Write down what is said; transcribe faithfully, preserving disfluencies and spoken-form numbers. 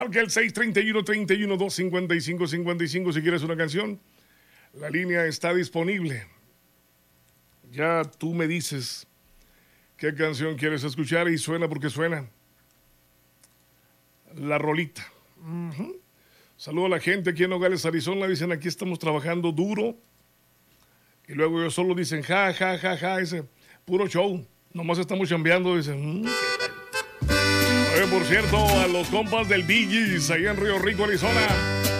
Marca el seis treinta y uno, treinta y uno, dos cincuenta y cinco, cincuenta y cinco si quieres una canción. La línea está disponible. Ya tú me dices qué canción quieres escuchar y suena porque suena. La rolita. Uh-huh. Saludo a la gente aquí en Nogales, Arizona. Dicen, aquí estamos trabajando duro. Y luego ellos solo dicen, ja, ja, ja, ja. Dice, puro show. Nomás estamos chambeando. Dicen, mm. Oye, por cierto, a los compas del Bee Gees, allá en Río Rico, Arizona.